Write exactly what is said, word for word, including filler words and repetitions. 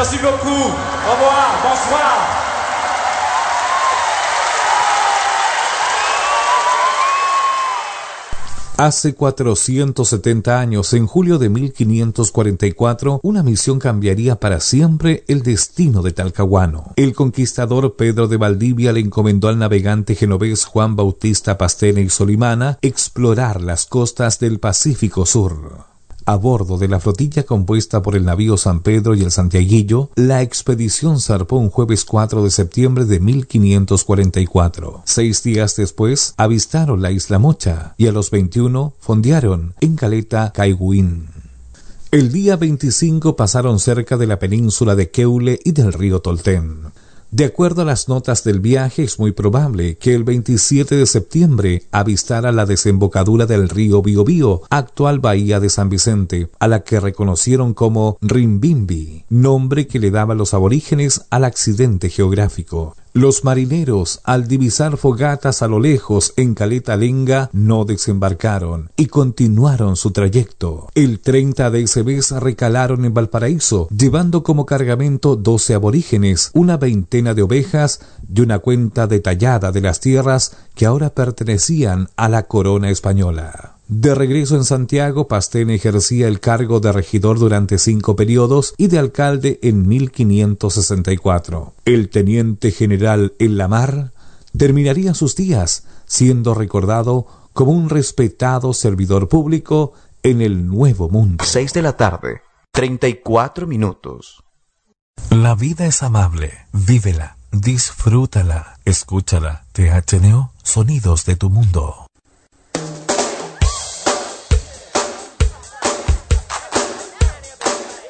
Merci beaucoup. Au revoir. Bonsoir. Hace cuatrocientos setenta años, en julio de mil quinientos cuarenta y cuatro, una misión cambiaría para siempre el destino de Talcahuano. El conquistador Pedro de Valdivia le encomendó al navegante genovés Juan Bautista Pastene y Solimana explorar las costas del Pacífico Sur. A bordo de la flotilla compuesta por el navío San Pedro y el Santiaguillo, la expedición zarpó un jueves cuatro de septiembre de mil quinientos cuarenta y cuatro. Seis días después, avistaron la isla Mocha y a los veintiuno fondearon en caleta Caigüín. El día veinticinco pasaron cerca de la península de Keule y del río Tolten. De acuerdo a las notas del viaje, es muy probable que el veintisiete de septiembre avistara la desembocadura del río Biobío, actual bahía de San Vicente, a la que reconocieron como Rimbimbi, nombre que le daban los aborígenes al accidente geográfico. Los marineros, al divisar fogatas a lo lejos en Caleta Lenga, no desembarcaron y continuaron su trayecto. El treinta de ese mes recalaron en Valparaíso, llevando como cargamento doce aborígenes, una veintena de ovejas y una cuenta detallada de las tierras que ahora pertenecían a la corona española. De regreso en Santiago, Pastene ejercía el cargo de regidor durante cinco periodos y de alcalde en mil quinientos sesenta y cuatro. El teniente general en la mar terminaría sus días siendo recordado como un respetado servidor público en el Nuevo Mundo. Seis de la tarde, treinta y cuatro minutos. La vida es amable, vívela, disfrútala, escúchala. T H N O, Sonidos de tu Mundo.